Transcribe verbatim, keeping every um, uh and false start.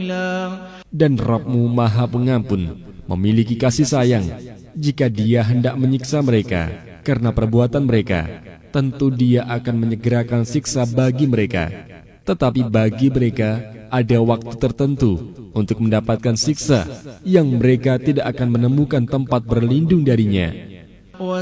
قليلا. Dan Rabb-Mu Maha Pengampun, memiliki kasih sayang. Jika Dia hendak menyiksa mereka karena perbuatan mereka, tentu Dia akan menyegerakan siksa bagi mereka. Tetapi bagi mereka ada waktu tertentu untuk mendapatkan siksa yang mereka tidak akan menemukan tempat berlindung darinya.